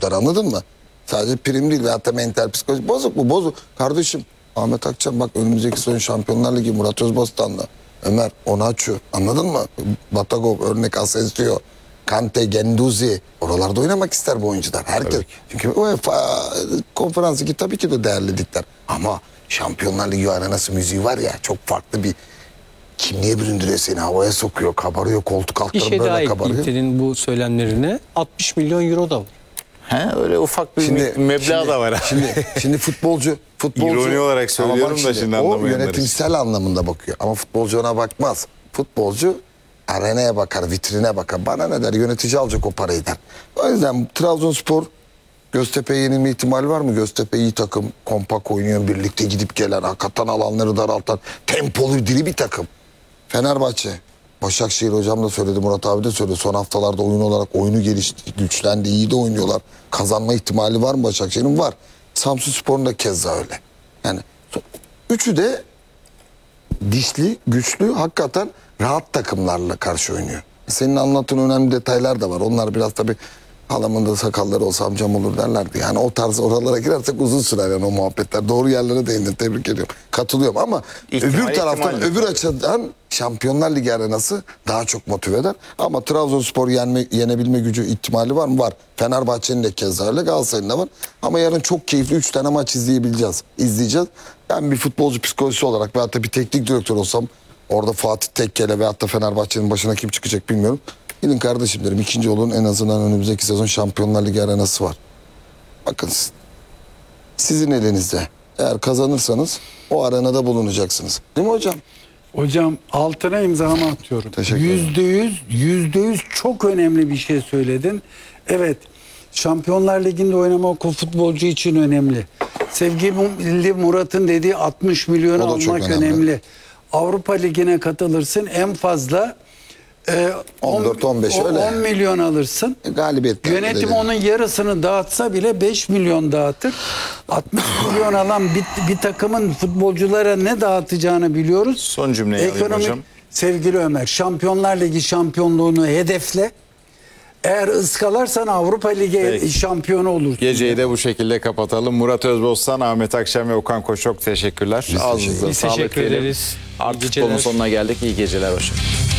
oyuncular, anladın mı? Sadece prim değil veyahut da mental psikoloji. Bozuk mu? Bozuk. Kardeşim Ahmet Akçan bak önümüzdeki sezon Şampiyonlar Ligi Murat Özbostan'la. Ömer Onaçu, anladın mı? Batagov örnek, Asensio, Kante, Genduzi. Oralarda oynamak ister bu oyuncular. Herkes. Çünkü UEFA konferans ligi tabii ki de değerlilikler. Ama Şampiyonlar Ligi arenası müziği var ya, çok farklı bir kimliğe büründürüyor, seni havaya sokuyor, kabarıyor, koltuk Bir altları şey daha böyle ekleyeyim kabarıyor. senin bu söylemlerine. 60 milyon euro da var. He, öyle ufak bir meblağ da var. Şimdi futbolcu İroni olarak söylüyorum ama bak da şimdi o anlamayanlar yönetimsel anlamında bakıyor. Ama futbolcu ona bakmaz. Futbolcu arenaya bakar, vitrine bakar. Bana ne der? Yönetici alacak o parayı der. O yüzden Trabzonspor Göztepe'ye yenilme ihtimali var mı? Göztepe iyi takım, kompak oynuyor, birlikte gidip gelen, hakikaten alanları daraltan, tempolu, diri bir takım. Fenerbahçe, Başakşehir hocam da söyledi, Murat abi de söyledi. Son haftalarda oyun olarak oyunu gelişti, güçlendi, iyi de oynuyorlar. Kazanma ihtimali var mı Başakşehir'in? Var. Samsunspor'un da keza öyle. Yani üçü de dişli, güçlü, hakikaten rahat takımlarla karşı oynuyor. Senin anlattığın önemli detaylar da var. Onlar biraz tabii halamın da sakalları olsa amcam olur derlerdi. Yani o tarz oralara girersek uzun sürer yani o muhabbetler. Doğru yerlere değindin, tebrik ediyorum. Katılıyorum ama öbür taraftan, öbür açıdan Şampiyonlar Ligi arenası daha çok motive eder. Ama Trabzonspor yenebilme gücü ihtimali var mı? Var. Fenerbahçe'nin de keza öyle, Galatasaray'ın da var. Ama yarın çok keyifli 3 tane maç izleyeceğiz. Ben bir futbolcu psikolojisi olarak veyahut da bir teknik direktör olsam, orada Fatih Tekke'yle veyahut da Fenerbahçe'nin başına kim çıkacak bilmiyorum. Gidin kardeşim derim, ikinci olun, en azından önümüzdeki sezon Şampiyonlar Ligi arenası var. Bakın sizin elinizde. Eğer kazanırsanız o arenada bulunacaksınız. Değil mi hocam? Hocam altına imzamı atıyorum. Teşekkür ederim. %100 çok önemli bir şey söyledin. Evet, Şampiyonlar Ligi'nde oynamak o futbolcu için önemli. Sevgili Murat'ın dediği 60 milyon O da çok almak önemli. önemli. Avrupa Ligi'ne katılırsın, en fazla 14-15 öyle. 10 milyon alırsın. Galibiyet. Yönetim onun yarısını dağıtsa bile 5 milyon dağıtır. 60 milyon alan bir takımın futbolculara ne dağıtacağını biliyoruz. Son cümleyi alayım hocam. Sevgili Ömer, Şampiyonlar Ligi şampiyonluğunu hedefle. Eğer ıskalarsan Avrupa Ligi Peki. şampiyonu olursun. Geceyi de bu şekilde kapatalım. Murat Özbostan, Ahmet Akşam ve Okan Koç çok teşekkürler. Ağzınıza Biz sağlık teşekkür diyelim. ederiz. İyi Artık geceler. futbolun sonuna geldik. İyi geceler. Hoşçakalın.